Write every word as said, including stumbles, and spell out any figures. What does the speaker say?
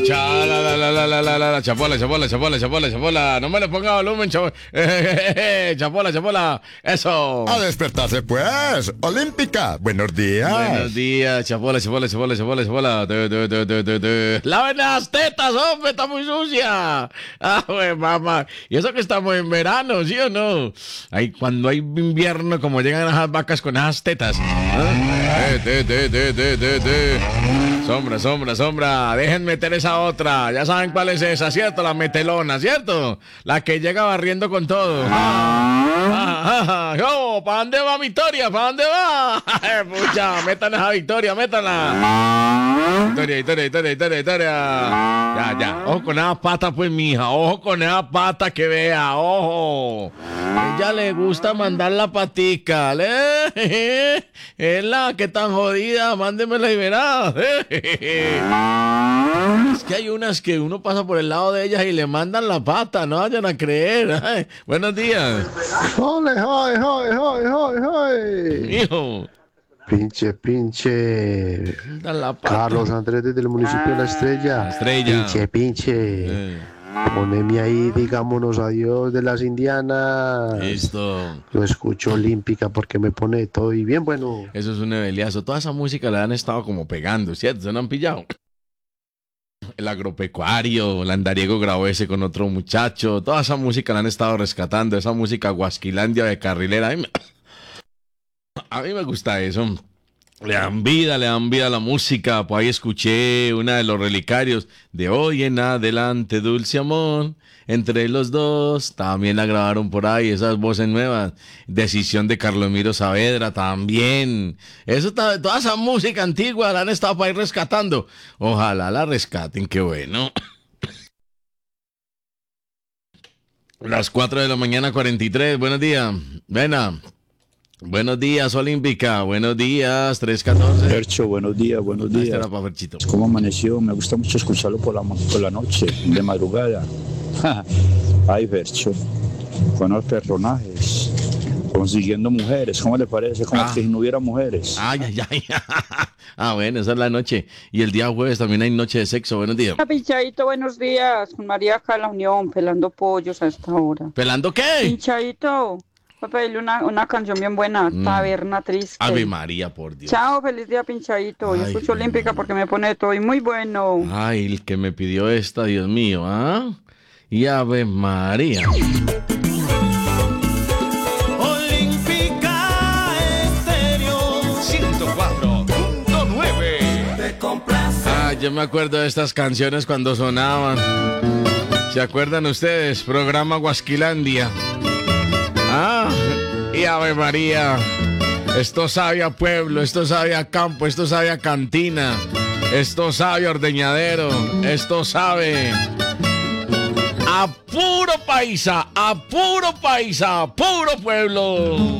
Chala, la, la, la, la, la, la, la, chapola, chapola, chapola, chapola, chapola. No me le ponga volumen, chapola. Chapola, chapola. Eso. A despertarse, pues. Olímpica. Buenos días. Buenos días, chapola, chapola, chapola, chapola, chapola. Tu, tu, tu, tu, tu, tu. Laven las tetas, hombre, está muy sucia. Ah, güey, mamá. Y eso que estamos en verano, ¿sí o no? Ahí, cuando hay invierno, como llegan esas vacas con esas tetas. ¿Ah? Te, te, te, te, te, te. Sombra, sombra, sombra. Dejen meter esa otra. Ya saben cuál es esa, ¿cierto? La metelona, ¿cierto? La que llega barriendo con todo. Ah, oh, ¿para dónde va Victoria? ¿Para dónde va? Pucha, metan esa Victoria, métanla. Victoria, Victoria, Victoria, Victoria, Victoria. Ya, ya. Ojo con esa pata, pues, mija. Ojo con esa pata que vea. Ojo. Ella le gusta mandar la patica. ¿Eh? Es la que tan jodida. Mándemela y verá. Es que hay unas que uno pasa por el lado de ellas y le mandan la pata. No vayan a creer. Ay, buenos días. ¡Ole, hoy, hoy, hoy, hoy, hoy! Hijo. Pinche, pinche. La Carlos Andrés desde el municipio de La Estrella. La Estrella. Pinche, pinche. Eh. Poneme ahí, digámonos adiós de las indianas. Listo. Lo escucho olímpica porque me pone todo y bien bueno. Eso es un niveliazo. Toda esa música la han estado como pegando, ¿cierto? ¿Se no han pillado? El agropecuario, el andariego grabó ese con otro muchacho. Toda esa música la han estado rescatando. Esa música guasquilandia de carrilera. A mí me, a mí me gusta eso. Le dan vida, le dan vida a la música. Pues ahí escuché una de los relicarios. De hoy en adelante, dulce amor. Entre los dos, también la grabaron por ahí, esas voces nuevas. Decisión de Carlomiro Saavedra, también. Eso, toda esa música antigua la han estado para ir rescatando. Ojalá la rescaten, qué bueno. Las cuatro de la mañana, cuarenta y tres, buenos días. Vena. Buenos días, Olímpica. Buenos días, tres catorce. Fercho, buenos días, buenos días. Era para Ferchito. ¿Cómo amaneció? Me gusta mucho escucharlo por la, por la noche, de madrugada. Ay, Fercho, con los personajes, consiguiendo mujeres. ¿Cómo le parece? Como ah. que si no hubiera mujeres. Ay, ay, ay. Ah, bueno, esa es la noche. Y el día jueves también hay noche de sexo. Buenos días. Pinchadito, buenos días. Con María acá en la Unión, pelando pollos a esta hora. ¿Pelando qué? Pinchadito. Voy a pedirle una, una canción bien buena, mm. Taberna Triste. Ave María, por Dios. Chao, feliz día, Pinchadito. Yo escucho Olímpica porque me pone todo y muy bueno. Ay, el que me pidió esta, Dios mío, ¿ah? Y Ave María. Olímpica Estéreo ciento cuatro punto nueve. Te complace. Ah, yo me acuerdo de estas canciones cuando sonaban. ¿Se acuerdan ustedes? Programa Guasquilandia. Ah, y Ave María, esto sabe a pueblo, esto sabe a campo, esto sabe a cantina, esto sabe a ordeñadero, esto sabe a puro paisa, a puro paisa, a puro pueblo.